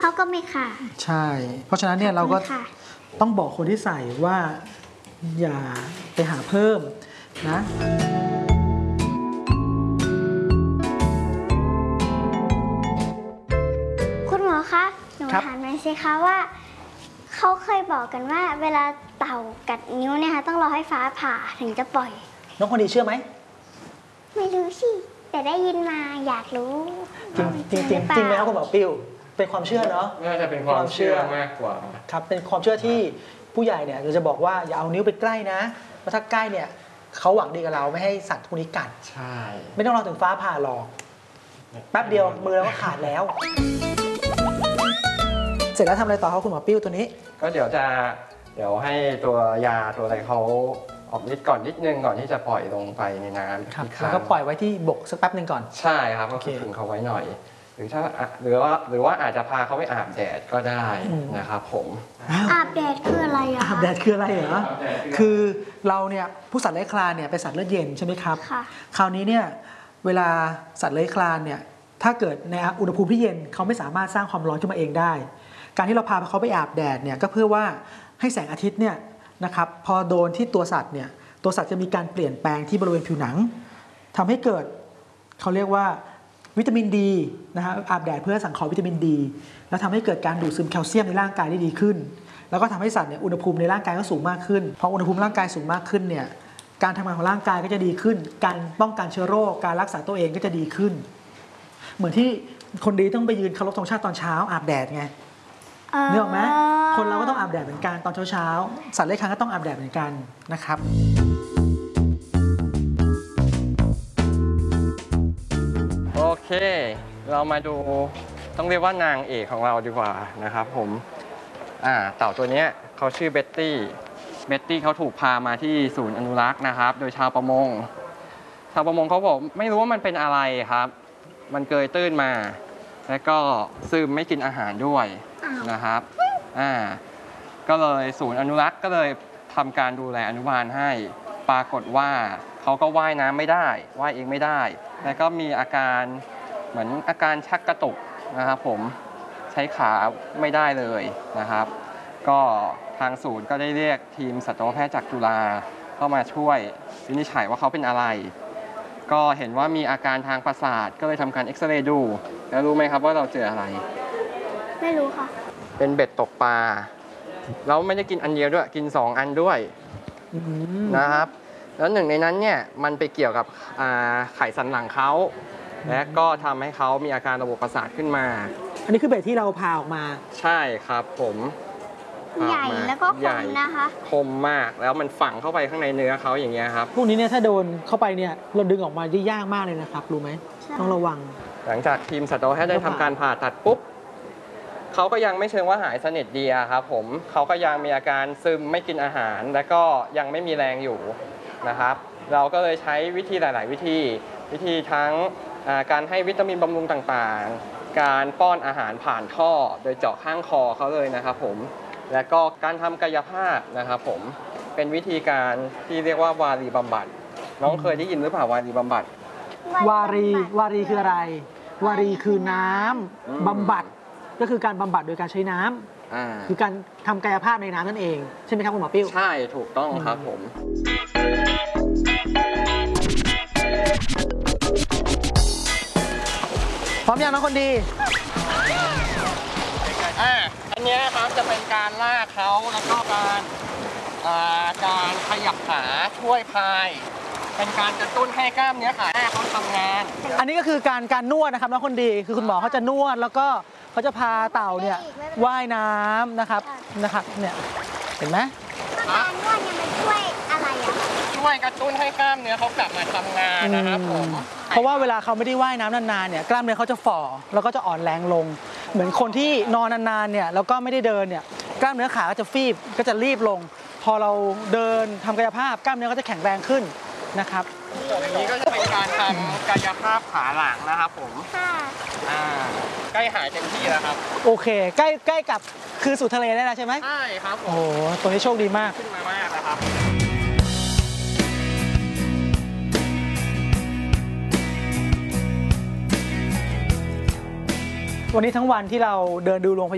เขาก็ไม่ขาดใช่เพราะฉะนั้นเนี่ยเราก็ต้องบอกคนที่ใส่ว่าอย่าไปหาเพิ่มนะคุณหมอคะหนูถามหน่อยสิคะว่าเขาเคยบอกกันว่าเวลาเต่ากัดนิ้วเนี่ยค่ะต้องรอให้ฟ้าผ่าถึงจะปล่อยน้องคนดีเชื่อไหมไม่รู้สิแต่ได้ยินมาอยากรู้จริงไหมครับคุณหมอปิ้วเป็นความเชื่อเนาะน่าจะเป็นความเชื่อมากกว่าครับเป็นความเชื่อที่ผู้ใหญ่เนี่ยเราจะบอกว่าอย่าเอานิ้วไปใกล้นะเพราะถ้าใกล้เนี่ยเขาหวังดีกับเราไม่ให้สัตว์พวกนี้กัดใช่ไม่ต้องรอถึงฟ้าผ่าหรอกแป๊บเดียวมือเราก็ขาดแล้วเสร็จแล้วทำอะไรต่อครับคุณหมอปิ้วตัวนี้ก็เดี๋ยวให้ตัวยาตัวอะไรเขาออกฤทธิ์ก่อนนิดนึงก่อนที่จะปล่อยลงไปในน้ำแล้วก็ปล่อยไว้ที่บกสักแป๊บนึงก่อนใช่ครับก็คือถึงเขาไว้หน่อยหรือว่าอาจจะพาเขาไปอาบแดดก็ได้นะครับผมอาบแดดคืออะไรอะอาบแดดคืออะไรเหรอคือเราเนี่ยผู้สัตว์เลื้อยคลานเนี่ยเป็นสัตว์เลือดเย็นใช่ไหมครับคราวนี้เนี่ยเวลาสัตว์เลื้อยคลานเนี่ยถ้าเกิดในอุณหภูมิที่เย็นเขาไม่สามารถสร้างความร้อนขึ้นมาเองได้การที่เราพาเขาไปอาบแดดเนี่ยก็เพื่อว่าให้แสงอาทิตย์เนี่ยนะครับพอโดนที่ตัวสัตว์เนี่ยตัวสัตว์จะมีการเปลี่ยนแปลงที่บริเวณผิวหนังทำให้เกิดเขาเรียกว่าวิตามินดีนะฮะอาบแดดเพื่อสังเคราะห์วิตามินดีแล้วทำให้เกิดการดูดซึมแคลเซียมในร่างกายได้ดีขึ้นแล้วก็ทำให้สัตว์เนี่ยอุณหภูมิในร่างกายก็สูงมากขึ้นพออุณหภูมิร่างกายสูงมากขึ้นเนี่ยการทำงานของร่างกายก็จะดีขึ้นการป้องกันเชื้อโรคการรักษาตัวเองก็จะดีขึ้นเหมือนที่คนดีต้องไปยืนเคารพธงชาติตอนเช้าอาบแดดไงนึกออกไหมคนเราก็ต้องอาบแดดเหมือนกันตอนเช้าสัตว์เลื้อยคลานก็ต้องอาบแดดเหมือนกันนะครับโอเคเรามาดูต้องเรียกว่านางเอกของเราดีกว่านะครับผมเต่าตัวนี้เขาชื่อเบ็ตตี้เขาถูกพามาที่ศูนย์อนุรักษ์นะครับโดยชาวประมงเขาบอกไม่รู้ว่ามันเป็นอะไรครับมันเกยตื้นมาแล้วก็ซึมไม่กินอาหารด้วยนะครับก็เลยศูนย์อนุรักษ์ก็เลยทำการดูแลอนุบาลให้ปรากฏว่าเขาก็ว่ายน้ำไม่ได้ว่ายเองไม่ได้แล้วก็มีอาการเหมือนอาการชักกระตุกนะครับผมใช้ขาไม่ได้เลยนะครับก็ทางศูนย์ก็ได้เรียกทีมสัตวแพทย์จากจุฬาเข้ามาช่วยวินิจฉัยว่าเขาเป็นอะไรก็เห็นว่ามีอาการทางประสาทก็เลยทำการเอ็กซเรย์ดูแล้วรู้ไหมครับว่าเราเจออะไรไม่รู้ค่ะเป็นเบ็ดตกปลาแล้วไม่ได้กินอันเดียวด้วยกิน2อันด้วยนะครับแล้วหนึ่งในนั้นเนี่ยมันไปเกี่ยวกับไขสันหลังเขาและก็ทำให้เขามีอาการระบบประสาทขึ้นมาอันนี้คือเบ็ดที่เราพาออกมาใช่ครับผมใหญ่แล้วก็คมนะคะคมมากแล้วมันฝังเข้าไปข้างในเนื้อเขาอย่างเงี้ยครับพวกนี้เนี่ยถ้าโดนเข้าไปเนี่ยเราดึงออกมาได้ยากมากเลยนะครับรู้ไหมต้องระวังหลังจากทีมสัตวแพทย์ได้ทำการผ่าตัดปุ๊บเขาก็ยังไม่เชิงว่าหายสนิทดีครับผมเขาก็ยังมีอาการซึมไม่กินอาหารและก็ยังไม่มีแรงอยู่นะครับเราก็เลยใช้วิธีหลายๆวิธีทั้งการให้วิตามินบำรุงต่างๆการป้อนอาหารผ่านท่อโดยเจาะข้างคอเขาเลยนะครับผมและก็การทำกายภาพนะครับผมเป็นวิธีการที่เรียกว่าวารีบำบัดน้องเคยได้ยินหรือเปล่าวารีบำบัดวารีคืออะไรวารีคือน้ำบำบัดก็คือการบำบัดโดยการใช้น้ำคือการทำกายภาพในน้ำนั่นเองใช่ไหมครับคุณหมอปิ้วใช่ถูกต้องครับผมพร้อมยังน้องคนดีอันนี้ครับจะเป็นการลากเขาแล้วก็การขยับขาช่วยพายเป็นการกระตุ้นให้กล้ามเนื้อขาเขาทำงานอันนี้ก็คือการนวดนะครับน้องคนดีคือคุณหมอเขาจะนวดแล้วก็เขาจะพาเต่าเนี่ยว่ายน้ำนะครับเนี่ยเห็นไหมการนวดเนี่ยมันช่วยอะไรช่วยกระตุ้นให้กล้ามเนื้อเขากลับมาทำงานนะครับผมเพราะว่าเวลาเขาไม่ได้ว่ายน้ำนานๆเนี่ยกล้ามเนื้อเขาจะฝ่อแล้วก็จะอ่อนแรงลงเหมือนคนที่นอนนานๆเนี่ยแล้วก็ไม่ได้เดินเนี่ยกล้ามเนื้อขาก็จะฟีบก็จะรีบลงพอเราเดินทำกายภาพกล้ามเนื้อก็จะแข็งแรงขึ้นนะครับส่วนนี้ก็จะเป็นการทำกายภาพขาหลังนะครับผมใกล้หายเต็มที่แล้วครับโอเคใกล้กับคือสู่ทะเลได้แล้วใช่ไหมใช่ครับโอ้โหตัวนี้โชคดีมากขึ้นมามากนะครับวันนี้ทั้งวันที่เราเดินดูโรงพยาบาล